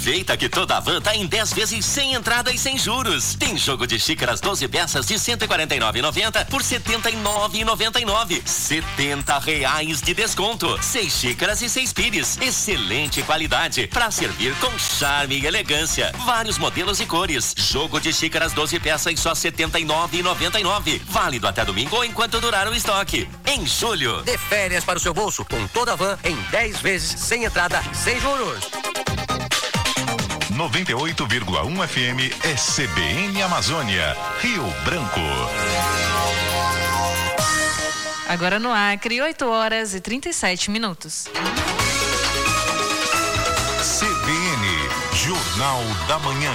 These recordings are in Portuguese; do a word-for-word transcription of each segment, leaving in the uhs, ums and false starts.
Aproveita que toda a van tá em dez vezes sem entrada e sem juros. Tem jogo de xícaras doze peças de cento e quarenta e nove reais e noventa centavos por setenta e nove reais e noventa e nove centavos. setenta reais de desconto. Seis xícaras e seis pires. Excelente qualidade para servir com charme e elegância. Vários modelos e cores. Jogo de xícaras doze peças só setenta e nove reais e noventa e nove centavos. Válido até domingo ou enquanto durar o estoque. Em julho. Dê férias para o seu bolso com toda a van em dez vezes sem entrada, sem juros. noventa e oito vírgula um F M é C B N Amazônia, Rio Branco. Agora no Acre, oito horas e trinta e sete minutos. C B N, Jornal da Manhã.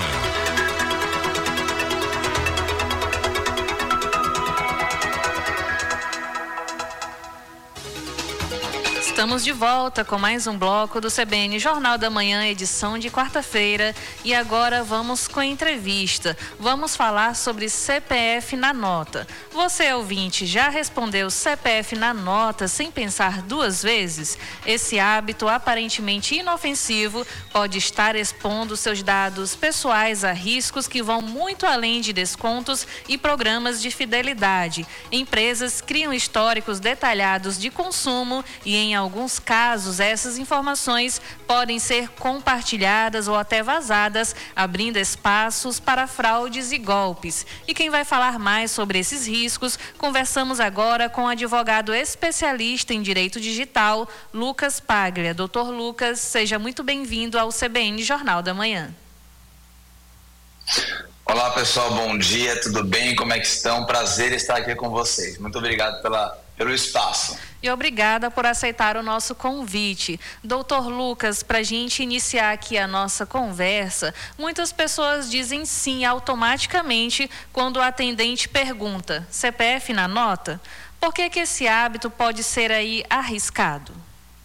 Estamos de volta com mais um bloco do C B N Jornal da Manhã, edição de quarta-feira. E agora vamos com a entrevista. Vamos falar sobre C P F na nota. Você, ouvinte, já respondeu C P F na nota sem pensar duas vezes? Esse hábito aparentemente inofensivo pode estar expondo seus dados pessoais a riscos que vão muito além de descontos e programas de fidelidade. Empresas criam históricos detalhados de consumo e, em alguns casos, essas informações podem ser compartilhadas ou até vazadas, abrindo espaços para fraudes e golpes. E quem vai falar mais sobre esses riscos, conversamos agora com o advogado especialista em direito digital, Lucas Paglia. Doutor Lucas, seja muito bem-vindo ao C B N Jornal da Manhã. Olá, pessoal, bom dia, tudo bem? Como é que estão? Prazer estar aqui com vocês. Muito obrigado pela, pelo espaço. E obrigada por aceitar o nosso convite. Doutor Lucas, para a gente iniciar aqui a nossa conversa, muitas pessoas dizem sim automaticamente quando o atendente pergunta: C P F na nota? Por que que esse hábito pode ser aí arriscado?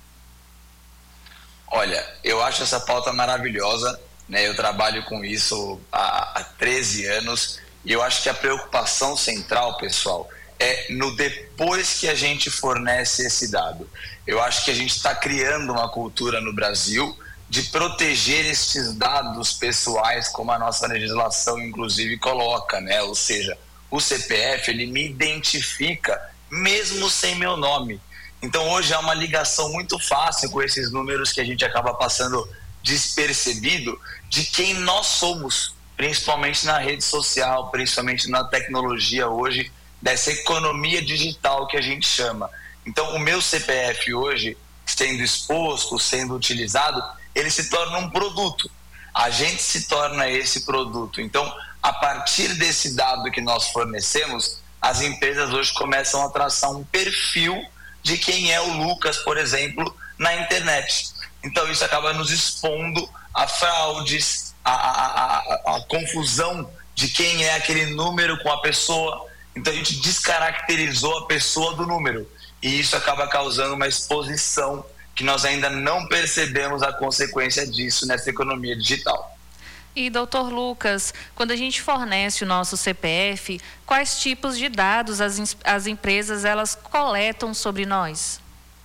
Olha, eu acho essa pauta maravilhosa, né? Eu trabalho com isso há, há treze anos e eu acho que a preocupação central, pessoal, é no depois que a gente fornece esse dado. Eu acho que a gente está criando uma cultura no Brasil de proteger esses dados pessoais, como a nossa legislação inclusive coloca, né? Ou seja, o C P F, ele me identifica mesmo sem meu nome. Então hoje há uma ligação muito fácil com esses números que a gente acaba passando despercebido de quem nós somos, principalmente na rede social, principalmente na tecnologia hoje, dessa economia digital que a gente chama. Então o meu C P F hoje, sendo exposto, sendo utilizado, ele se torna um produto. A gente se torna esse produto. Então, a partir desse dado que nós fornecemos, as empresas hoje começam a traçar um perfil de quem é o Lucas, por exemplo, na internet. Então isso acaba nos expondo a fraudes, a, a, a, a confusão de quem é aquele número com a pessoa. Então a gente descaracterizou a pessoa do número e isso acaba causando uma exposição que nós ainda não percebemos a consequência disso nessa economia digital. E, doutor Lucas, quando a gente fornece o nosso C P F, quais tipos de dados as, as empresas elas coletam sobre nós?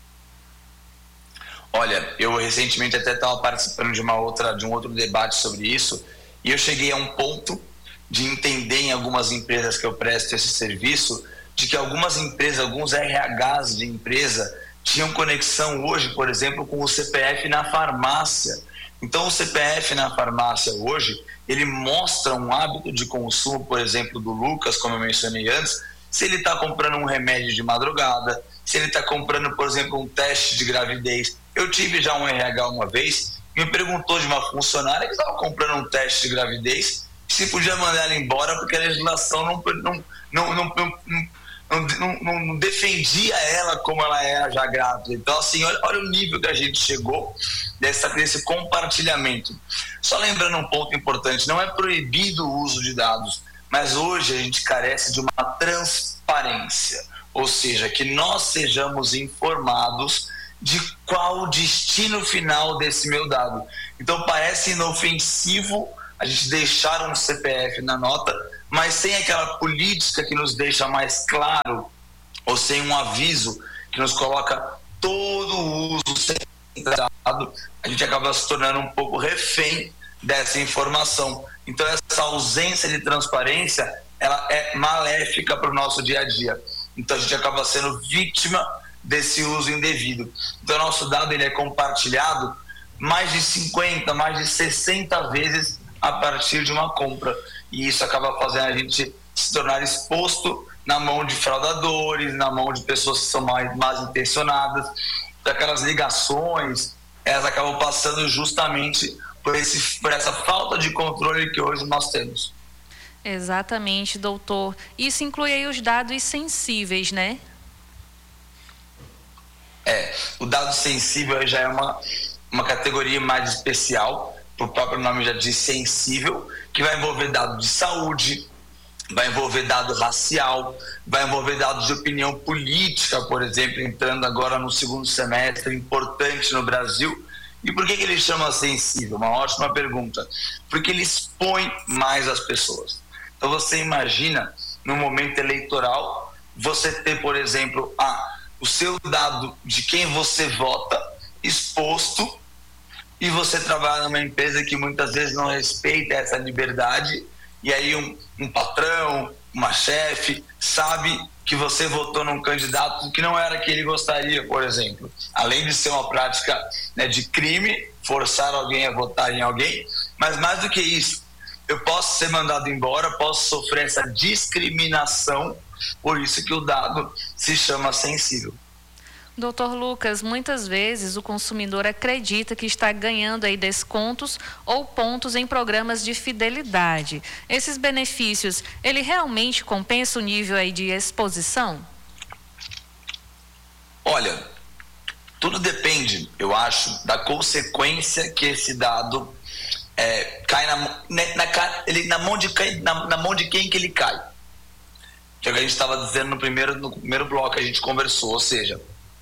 Olha, eu recentemente até estava participando de uma outra, de um outro debate sobre isso e eu cheguei a um ponto de entender em algumas empresas que eu presto esse serviço, de que algumas empresas, alguns R Hs de empresa tinham conexão hoje, por exemplo, com o C P F na farmácia. Então o C P F na farmácia hoje, ele mostra um hábito de consumo, por exemplo, do Lucas, como eu mencionei antes, se ele está comprando um remédio de madrugada, se ele está comprando, por exemplo, um teste de gravidez. Eu tive já um R H uma vez, me perguntou de uma funcionária que estava comprando um teste de gravidez, se podia mandar ela embora porque a legislação não, não, não, não, não, não, não, não defendia ela como ela era já grávida. Então, assim, olha, olha o nível que a gente chegou dessa, desse compartilhamento. Só lembrando um ponto importante, não é proibido o uso de dados, mas hoje a gente carece de uma transparência, ou seja, que nós sejamos informados de qual o destino final desse meu dado. Então parece inofensivo a gente deixar um C P F na nota, mas sem aquela política que nos deixa mais claro, ou sem um aviso que nos coloca todo o uso centralizado, a gente acaba se tornando um pouco refém dessa informação. Então, essa ausência de transparência, ela é maléfica para o nosso dia a dia. Então, a gente acaba sendo vítima desse uso indevido. Então, nosso dado ele é compartilhado mais de cinquenta, mais de sessenta vezes a partir de uma compra. E isso acaba fazendo a gente se tornar exposto na mão de fraudadores, na mão de pessoas que são mais, mais intencionadas. Aquelas ligações, elas acabam passando justamente por, esse, por essa falta de controle que hoje nós temos. Exatamente, doutor. Isso inclui aí os dados sensíveis, né? É, o dado sensível já é uma, uma categoria mais especial, o próprio nome já diz sensível, que vai envolver dados de saúde, vai envolver dado racial, vai envolver dados de opinião política, por exemplo, entrando agora no segundo semestre, importante no Brasil. E por que que ele chama sensível? Uma ótima pergunta. Porque ele expõe mais as pessoas. Então você imagina, no momento eleitoral, você ter, por exemplo, ah, o seu dado de quem você vota exposto, e você trabalha numa empresa que muitas vezes não respeita essa liberdade, e aí um, um patrão, uma chefe, sabe que você votou num candidato que não era que ele gostaria, por exemplo. Além de ser uma prática, né, de crime, forçar alguém a votar em alguém, mas mais do que isso, eu posso ser mandado embora, posso sofrer essa discriminação, por isso que o dado se chama sensível. doutor Lucas, muitas vezes o consumidor acredita que está ganhando aí descontos ou pontos em programas de fidelidade. Esses benefícios, ele realmente compensa o nível aí de exposição? Olha, tudo depende, eu acho, da consequência que esse dado é, cai na, na, ele, na, mão de, na, na mão de quem que ele cai. Que é o que a gente estava dizendo no primeiro, no primeiro bloco que a gente conversou, ou seja,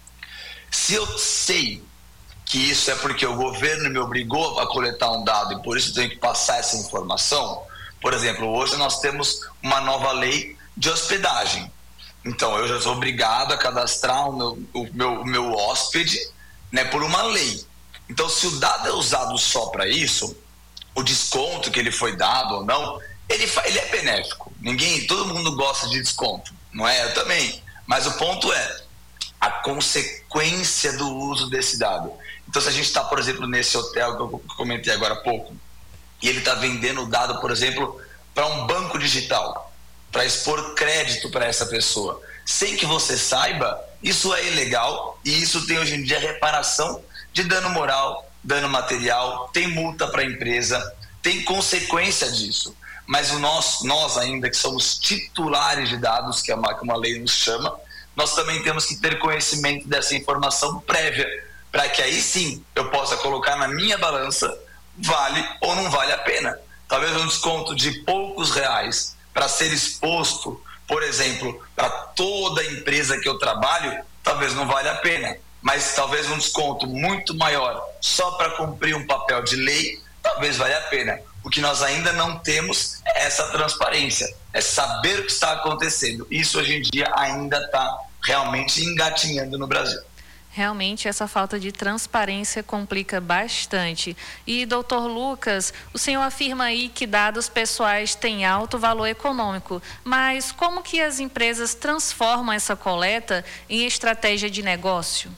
se eu sei que isso é porque o governo me obrigou a coletar um dado e por isso eu tenho que passar essa informação, por exemplo, hoje nós temos uma nova lei de hospedagem. Então, eu já sou obrigado a cadastrar o meu, o meu, o meu hóspede, né, por uma lei. Então, se o dado é usado só para isso, o desconto que ele foi dado ou não, ele, ele é benéfico. Ninguém, todo mundo gosta de desconto, não é? Eu também. Mas o ponto é a consequência do uso desse dado. Então, se a gente está, por exemplo, nesse hotel que eu comentei agora há pouco, e ele está vendendo o dado, por exemplo, para um banco digital, para expor crédito para essa pessoa, sem que você saiba, isso é ilegal, e isso tem hoje em dia reparação de dano moral, dano material, tem multa para a empresa, tem consequência disso. Mas o nós, nós ainda que somos titulares de dados, que é uma, que uma lei nos chama, nós também temos que ter conhecimento dessa informação prévia, para que aí sim eu possa colocar na minha balança vale ou não vale a pena. Talvez um desconto de poucos reais para ser exposto, por exemplo, para toda a empresa que eu trabalho, talvez não vale a pena. Mas talvez um desconto muito maior só para cumprir um papel de lei, talvez valha a pena. O que nós ainda não temos é essa transparência, é saber o que está acontecendo. Isso hoje em dia ainda está realmente engatinhando no Brasil. Realmente essa falta de transparência complica bastante. E, doutor Lucas, o senhor afirma aí que dados pessoais têm alto valor econômico, mas como que as empresas transformam essa coleta em estratégia de negócio?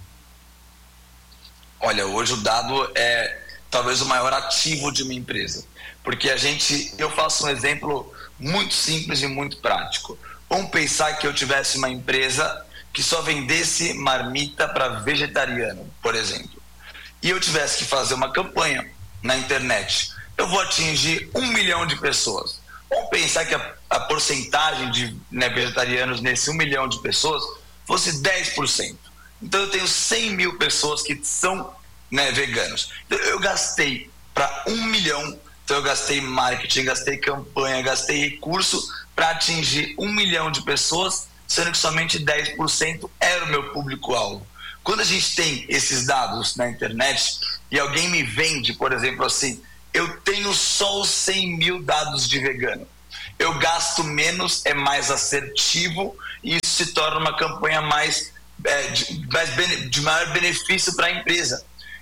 Olha, hoje o dado é talvez o maior ativo de uma empresa, porque a gente, eu faço um exemplo muito simples e muito prático. Vamos pensar que eu tivesse uma empresa que só vendesse marmita para vegetariano, por exemplo, e eu tivesse que fazer uma campanha na internet. Eu vou atingir um milhão de pessoas. Vamos pensar que a, a porcentagem de, né, vegetarianos nesse um milhão de pessoas fosse dez por cento. Então eu tenho cem mil pessoas que são, né, veganos. Então, eu gastei para um milhão, então eu gastei marketing, gastei campanha, gastei recurso para atingir um milhão de pessoas, sendo que somente dez por cento era o meu público-alvo. Quando a gente tem esses dados na internet e alguém me vende, por exemplo, assim, eu tenho só os cem mil dados de vegano, eu gasto menos, é mais assertivo e isso se torna uma campanha mais, é, de, mais bene, de maior benefício para a empresa.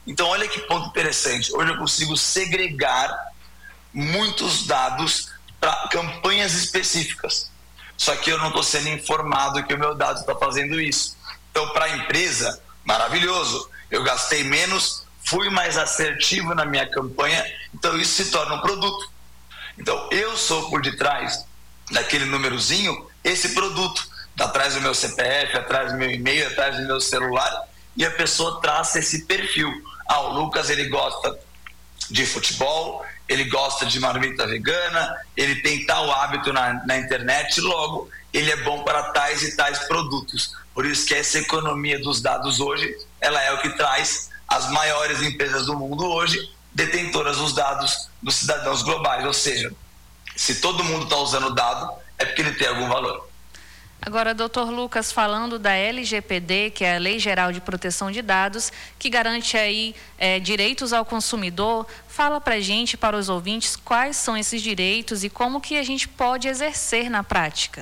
Então, olha que ponto interessante. Hoje eu consigo segregar muitos dados para campanhas específicas. Só que eu não estou sendo informado que o meu dado está fazendo isso. Então, para a empresa, maravilhoso. Eu gastei menos, fui mais assertivo na minha campanha, então isso se torna um produto. Então, eu sou por detrás daquele númerozinho, esse produto, atrás do meu C P F, atrás do meu e-mail, atrás do meu celular, e a pessoa traça esse perfil. Ah, o Lucas, ele gosta de futebol, ele gosta de marmita vegana, ele tem tal hábito na, na internet, logo, ele é bom para tais e tais produtos. Por isso que essa economia dos dados hoje, ela é o que traz as maiores empresas do mundo hoje, detentoras dos dados dos cidadãos globais. Ou seja, se todo mundo está usando o dado, é porque ele tem algum valor. Agora, doutor Lucas, falando da L G P D, que é a Lei Geral de Proteção de Dados, que garante aí é, direitos ao consumidor, fala para a gente, para os ouvintes, quais são esses direitos e como que a gente pode exercer na prática.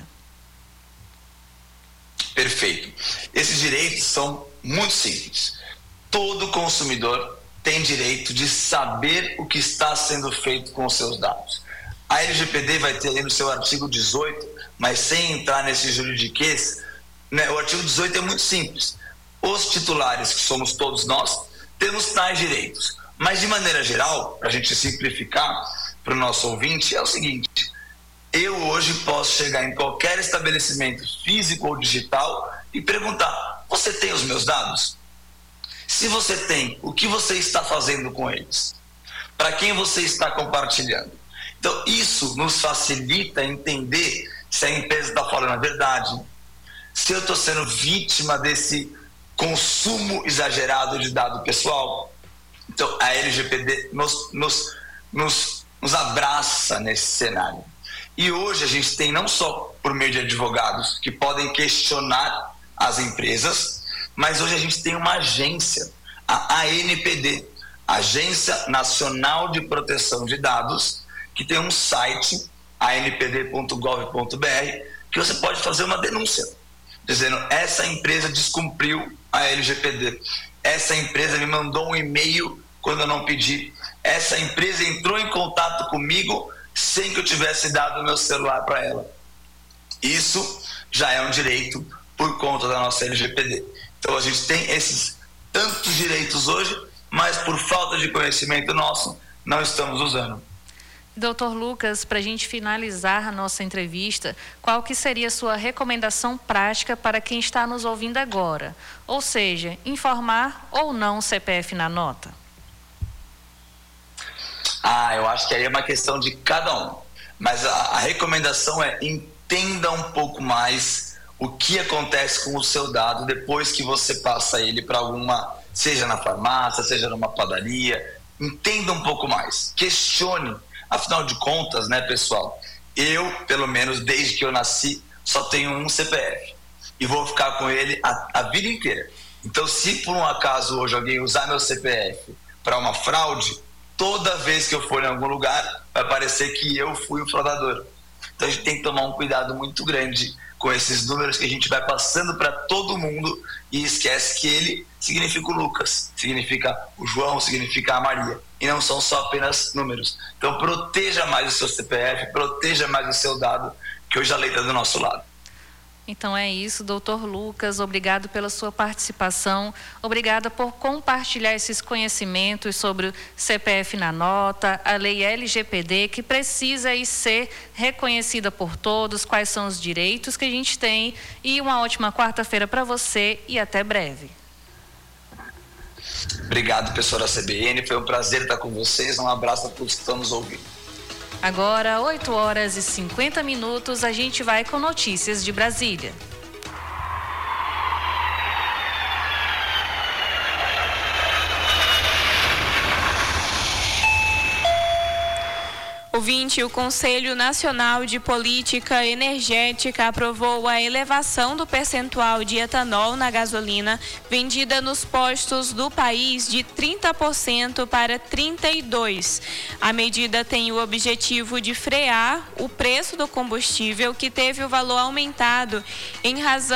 Perfeito. Esses direitos são muito simples. Todo consumidor tem direito de saber o que está sendo feito com os seus dados. A L G P D vai ter aí no seu artigo dezoito, mas sem entrar nesse juridiquês, né, o artigo dezoito é muito simples. Os titulares, que somos todos nós, temos tais direitos. Mas, de maneira geral, para a gente simplificar para o nosso ouvinte, é o seguinte: eu hoje posso chegar em qualquer estabelecimento físico ou digital e perguntar: você tem os meus dados? Se você tem, o que você está fazendo com eles? Para quem você está compartilhando? Então, isso nos facilita entender se a empresa está falando a verdade, se eu estou sendo vítima desse consumo exagerado de dado pessoal. Então, a L G P D nos, nos, nos, nos abraça nesse cenário. E hoje a gente tem, não só por meio de advogados que podem questionar as empresas, mas hoje a gente tem uma agência, a A N P D, Agência Nacional de Proteção de Dados, que tem um site, a n p d ponto gov ponto b r, que você pode fazer uma denúncia, dizendo: essa empresa descumpriu a L G P D, essa empresa me mandou um e-mail quando eu não pedi, essa empresa entrou em contato comigo sem que eu tivesse dado o meu celular para ela. Isso já é um direito por conta da nossa L G P D. Então a gente tem esses tantos direitos hoje, mas por falta de conhecimento nosso, não estamos usando. doutor Lucas, para a gente finalizar a nossa entrevista, qual que seria a sua recomendação prática para quem está nos ouvindo agora? Ou seja, informar ou não o C P F na nota? Ah, eu acho que aí é uma questão de cada um. Mas a, a recomendação é: entenda um pouco mais o que acontece com o seu dado depois que você passa ele para alguma, seja na farmácia, seja numa padaria. Entenda um pouco mais, questione. Afinal de contas, né, pessoal, eu, pelo menos desde que eu nasci, só tenho um C P F e vou ficar com ele a, a vida inteira. Então, se por um acaso hoje alguém usar meu C P F para uma fraude, toda vez que eu for em algum lugar, vai parecer que eu fui o fraudador. Então, a gente tem que tomar um cuidado muito grande com esses números que a gente vai passando para todo mundo e esquece que ele significa o Lucas, significa o João, significa a Maria, e não são só apenas números. Então, proteja mais o seu C P F, proteja mais o seu dado, que hoje a lei está do nosso lado. Então é isso, doutor Lucas, obrigado pela sua participação, obrigada por compartilhar esses conhecimentos sobre o C P F na nota, a lei L G P D, que precisa aí ser reconhecida por todos, quais são os direitos que a gente tem, e uma ótima quarta-feira para você e até breve. Obrigado, pessoal da C B N, foi um prazer estar com vocês, um abraço a todos que estão nos ouvindo. Agora, oito horas e cinquenta minutos, a gente vai com notícias de Brasília. Ouvinte, o Conselho Nacional de Política Energética aprovou a elevação do percentual de etanol na gasolina vendida nos postos do país de trinta por cento para trinta e dois por cento. A medida tem o objetivo de frear o preço do combustível, que teve o valor aumentado em razão